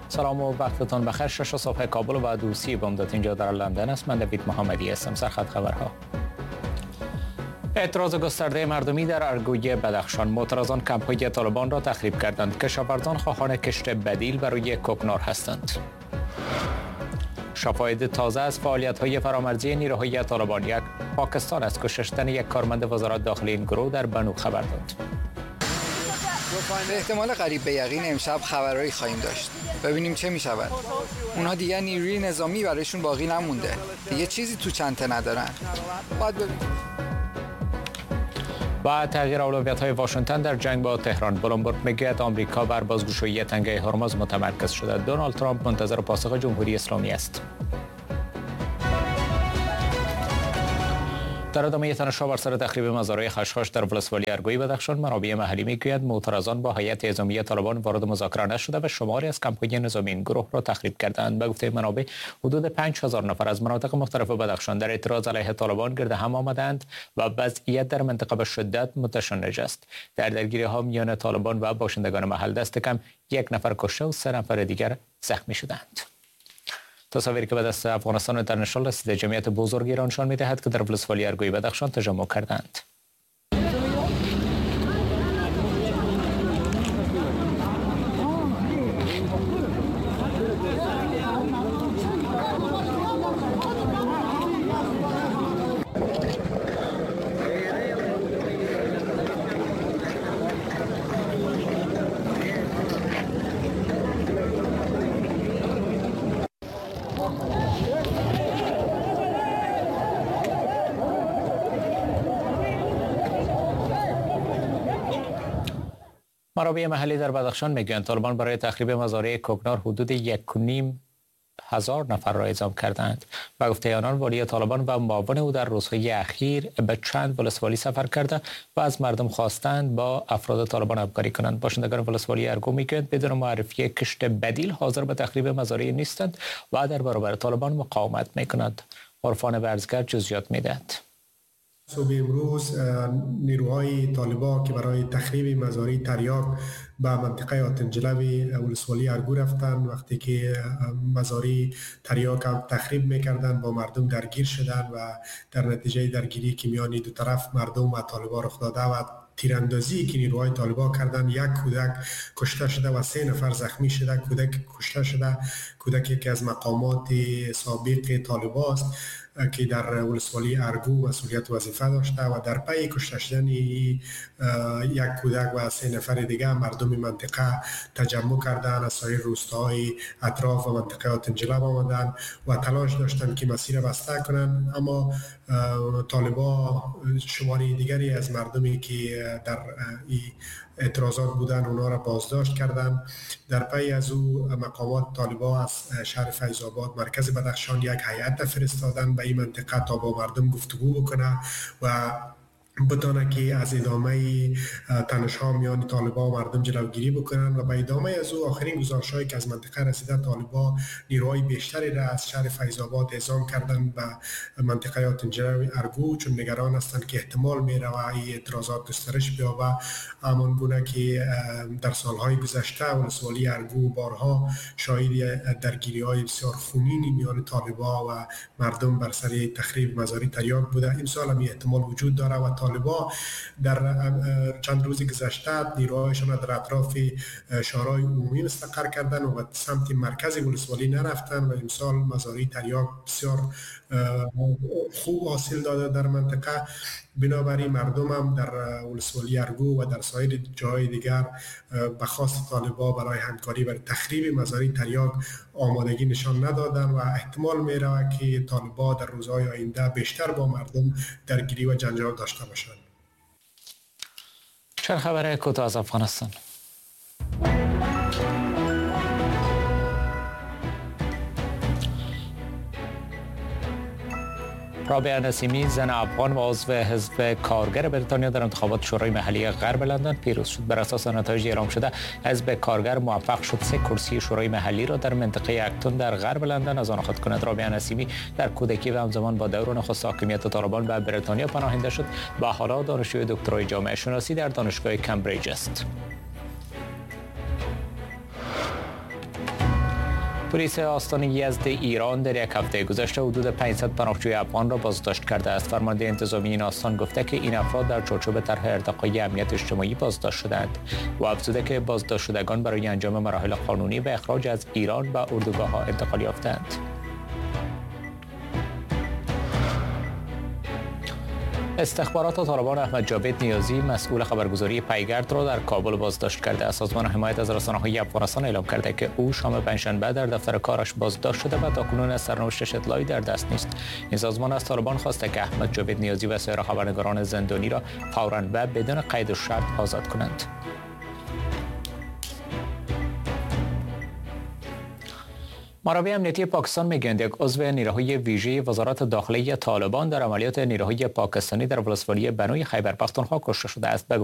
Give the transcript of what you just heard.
سلام و وقتتان بخیر. 6 صبح کابل و 2:30 بامداد اینجا در لندن است. من دوید محمدی هستم. سرخط خبرها. اعتراض گسترده مردمی در ارگوی بدخشان. معترضان کمپ‌های طالبان را تخریب کردند. کشاورزان خواهان کشت بدیل برای کوکنار هستند. شواهد تازه از فعالیت‌های فرامرزی نیروهای طالبان. پاکستان از کشتن یک کارمند وزارت داخلی این گروه در بنو خبر داد. به احتمال قریب به یقین امشب خبرایی خواهیم داشت. ببینیم چه می شود. اونها دیگه نیروی نظامی برایشون باقی نمونده. دیگه چیزی تو چنته ندارن. باید ببینیم. و تغییر اولویت‌های واشنگتن در جنگ با تهران. بلومبرگ میگوید آمریکا بر بازگشایی تنگه هرمز متمرکز شده. دونالد ترامپ منتظر پاسخ جمهوری اسلامی است. در ادامه تنش‌ها بر سر تخریب مزارع خشخاش در ولسوالی ارگوی بدخشان، منابع محلی میگویند معترضان با هیئت اعزامی طالبان وارد مذاکره نشده و شماری از کمپ‌های نظامی این گروه را تخریب کردند. به گفته منابع حدود 5000 نفر از مناطق مختلف بدخشان در اعتراض علیه طالبان گرد هم آمدند و وضعیت در منطقه به شدت متشنج است. در درگیری‌ها میان طالبان و باشندگان محل دست کم 1 نفر کشته و 3 نفر دیگر زخمی شدند. تصاویری که به دست افغانستان اینترنشنال رسیده جمعیت بزرگی را نشان می‌دهد که در ولسوالی ارگوی بدخشان تجمع کردند. منابع محلی در بدخشان میگویند طالبان برای تخریب مزارع کوکنار حدود 1,500 نفر را اعزام کردند. و گفته آنان والی طالبان و معاون او در روزهای اخیر به چند ولسوالی سفر کرده و از مردم خواستند با افراد طالبان همکاری کنند. باشندگان ولسوالی ارگو میگویند بدون معرفی کشت بدیل حاضر به تخریب مزارع نیستند و در برابر طالبان مقاومت میکنند. عرفان برزگر جزئیات میدهد. صبح امروز نیروهای طالبان که برای تخریب مزارع تریاک به منطقه آتنجلوی ولسوالی ارگو رفتند، وقتی که مزارع تریاک هم تخریب میکردند با مردم درگیر شدند و در نتیجه درگیری که میان دو طرف مردم و طالبان رخ داده و تیراندازی که نیروهای طالبان کردند، 1 کودک کشته شده و 3 نفر زخمی شده. کودک کشته شده کودکی که از مقامات سابق طالبان است که در ولسوالی ارگو مسئولیت وظیفه داشته و در پی کشته شدن 1 کودک و 3 نفر دیگه مردم منطقه تجمع کردند، از سایر روستاهای اطراف و منطقه آتنجلب آمدند و تلاش داشتند که مسیر بسته کنند، اما طالبان شماری دیگری از مردمی که در اعتراضات بودند اونا را بازداشت کردند. در پی از او مقامات طالبان از شهر فیض آباد مرکز بدخشان 1 هیئت فرستادند به این منطقه تا با مردم گفتگو بکنه و بتانه که از ادامه تنش‌ها میان طالبان و مردم جلوگیری بکنن. و به ادامه از او آخرین گزارش‌هایی که از منطقه رسیده، طالبان نیروهای بیشتری را از شهر فیض آباد اعزام کردند به منطقه آتنجلوی ارگو، چون نگران هستند که احتمال میره این اعتراضات گسترش بیابه، همان گونه که در سالهای گذشته ولسوالی ارگو بارها شاهد درگیری‌های بسیار خونین میان طالبان و مردم بر سر تخریب مزارع تریاک بوده. امسال هم احتمال وجود داره و طالبان در چند روز گذشته نیروهایشان در اطراف شهرهای عمومی مستقر کردن و سمت مرکز ولسوالی نرفتن و امسال مزارع تریاک بسیار خوب حاصل داده در منطقه. بنابراین مردم هم در ولسوالی ارگو و در سایر جاهای دیگر به خواست طالبان برای همکاری برای تخریب مزارع تریاک آمادگی نشان ندادن و احتمال میره که طالبان در روزهای آینده بیشتر با مردم درگیری و جنجال داشته باشند. چه خبر کوتاه از افغانستان؟ رابعه نسیمی، زن افغان و عضو حزب کارگر بریتانیا، در انتخابات شورای محلی غرب لندن پیروز شد. بر اساس نتایج اعلام شده، حزب کارگر موفق شد 3 کرسی شورای محلی را در منطقه اکتون در غرب لندن از آن خود کند. رابعه نسیمی در کودکی و همزمان با دور نخست حاکمیت طالبان به بریتانیا پناهنده شد و حالا دانشجوی دکترای جامعه شناسی در دانشگاه کمبریج است. پلیس آستان یزد ایران در یک هفته گذشته حدود 500 پناهجوی افغان را بازداشت کرده است. فرمانده انتظامی این آستان گفته که این افراد در چارچوب طرح ارتقای امنیت اجتماعی بازداشت شدند و افزوده که بازداشت شدگان برای انجام مراحل قانونی به اخراج از ایران به اردوگاه‌ها انتقال یافتند. استخبارات طالبان احمد جاوید نیازی مسئول خبرگزاری پیگرد را در کابل بازداشت کرده است. سازمان حمایت از رسانه‌های افغانستان اعلام کرده که او شام پنجشنبه در دفتر کارش بازداشت شده و تاکنون از سرنوشتش اطلاعی در دست نیست. این سازمان از طالبان خواسته که احمد جاوید نیازی و سایر خبرنگاران زندانی را فوراً و بدون قید و شرط آزاد کنند. منابع امنیتی پاکستان میگویند یک عضو نیروهای ویژه وزارت داخلی طالبان در عملیات نیروهای پاکستانی در ولسوالی بنوی خیبر پختونخوا کشته شده است.